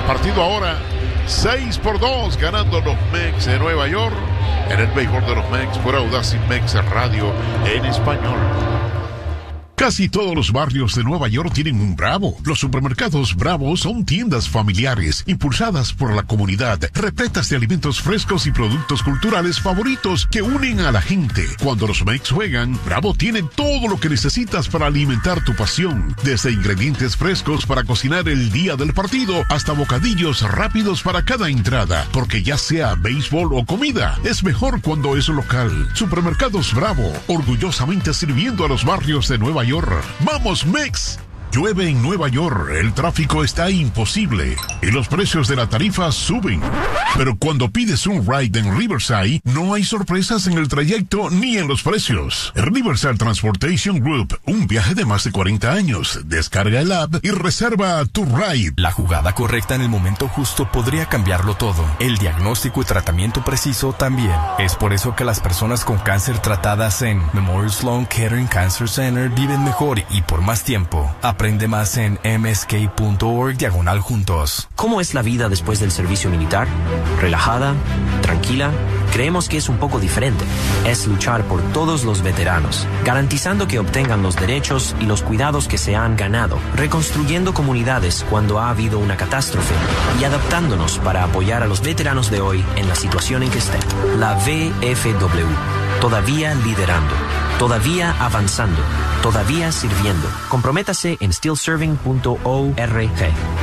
partido ahora 6-2 ganando los Mets de Nueva York en el béisbol de los Mets por Audacy Mex Radio en español. Casi todos los barrios de Nueva York tienen un Bravo. Los supermercados Bravo son tiendas familiares, impulsadas por la comunidad, repletas de alimentos frescos y productos culturales favoritos que unen a la gente. Cuando los Mets juegan, Bravo tiene todo lo que necesitas para alimentar tu pasión. Desde ingredientes frescos para cocinar el día del partido, hasta bocadillos rápidos para cada entrada. Porque ya sea béisbol o comida, es mejor cuando es local. Supermercados Bravo, orgullosamente sirviendo a los barrios de Nueva York. ¡Vamos, Mex! Llueve en Nueva York, el tráfico está imposible y los precios de la tarifa suben. Pero cuando pides un ride en Riverside, no hay sorpresas en el trayecto ni en los precios. Riverside Transportation Group, un viaje de más de 40 años. Descarga el app y reserva tu ride. La jugada correcta en el momento justo podría cambiarlo todo. El diagnóstico y tratamiento preciso también. Es por eso que las personas con cáncer tratadas en Memorial Sloan Kettering Cancer Center viven mejor y por más tiempo. Aprende más en msk.org/juntos. ¿Cómo es la vida después del servicio militar? ¿Relajada? ¿Tranquila? Creemos que es un poco diferente. Es luchar por todos los veteranos, garantizando que obtengan los derechos y los cuidados que se han ganado, reconstruyendo comunidades cuando ha habido una catástrofe y adaptándonos para apoyar a los veteranos de hoy en la situación en que estén. La VFW, todavía liderando, todavía avanzando, todavía sirviendo. Comprométase en stillserving.org.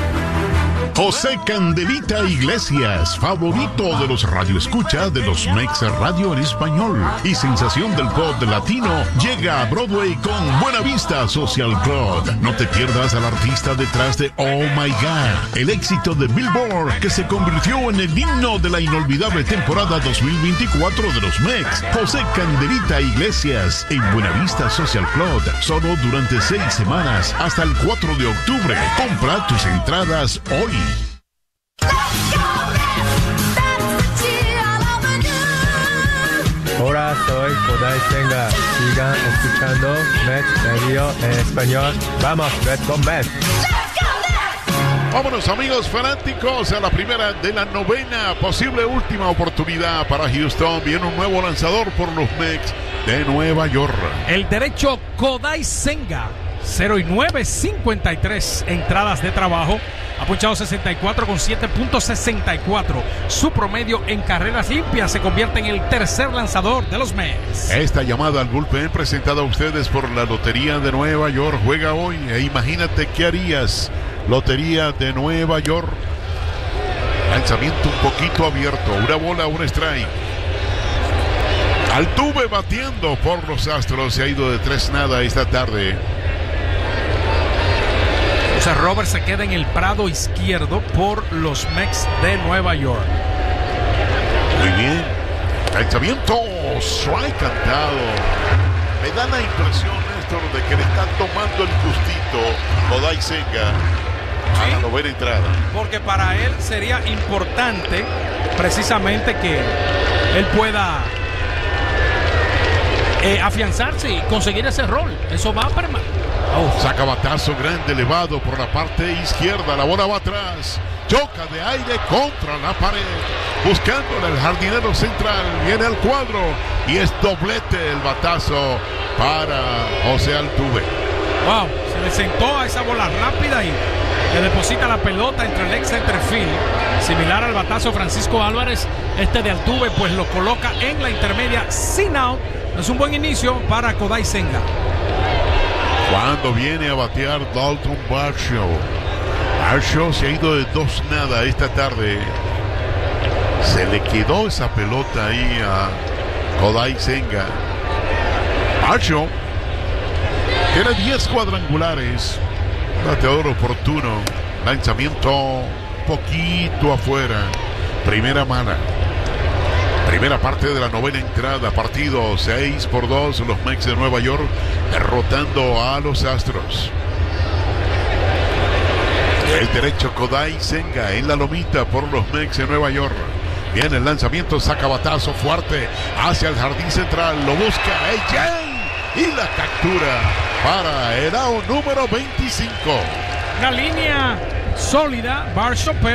José Candelita Iglesias, favorito de los radioescucha de los Mex Radio en español y sensación del pop latino, llega a Broadway con Buena Vista Social Club. No te pierdas al artista detrás de Oh My God, el éxito de Billboard que se convirtió en el himno de la inolvidable temporada 2024 de los Mex. José Candelita Iglesias en Buena Vista Social Club, solo durante 6 semanas hasta el 4 de octubre. Compra tus entradas hoy. Hola, soy Kodai Senga. Sigan escuchando Mets Radio en español. Vamos, Mets con Mets. Vámonos, amigos fanáticos, a la primera de la novena, posible última oportunidad para Houston. Viene un nuevo lanzador por los Mets de Nueva York. El derecho Kodai Senga, 0-9, 53 entradas de trabajo. Ha ponchado 64 con 7.64. Su promedio en carreras limpias se convierte en el tercer lanzador de los Mets. Esta llamada al bullpen presentada a ustedes por la Lotería de Nueva York. Juega hoy e imagínate qué harías. Lotería de Nueva York. Lanzamiento un poquito abierto. Una bola, un strike. Altuve batiendo por los Astros. Se ha ido de 3-0 esta tarde. O sea, Robert se queda en el prado izquierdo por los Mets de Nueva York. Muy bien. Lanzamiento. Strike cantado. Me da la impresión, Néstor, de que le está tomando el gustito Kodai Senga a la novena entrada. Porque para él sería importante precisamente que él pueda afianzarse y conseguir ese rol. Eso va a permanecer. Saca batazo grande, elevado por la parte izquierda. La bola va atrás. Choca de aire contra la pared. Buscándole el jardinero central. Viene al cuadro. Y es doblete el batazo para José Altuve. Wow, se le sentó a esa bola rápida y le deposita la pelota entre el ex centerfield. Similar al batazo Francisco Álvarez. Este de Altuve pues lo coloca en la intermedia sin out. Es un buen inicio para Kodai Senga. Cuando viene a batear Dalton Varsho. Varsho se ha ido de 2-0 esta tarde. Se le quedó esa pelota ahí a Kodai Senga. Varsho tiene 10 cuadrangulares. Bateador oportuno. Lanzamiento un poquito afuera. Primera mala. Primera parte de la novena entrada, partido 6-2, los Mets de Nueva York derrotando a los Astros. El derecho Kodai Senga en la lomita por los Mets de Nueva York. Viene el lanzamiento, saca batazo fuerte hacia el jardín central, lo busca Ejen y la captura para el out número 25. Una línea sólida, Varsho, pero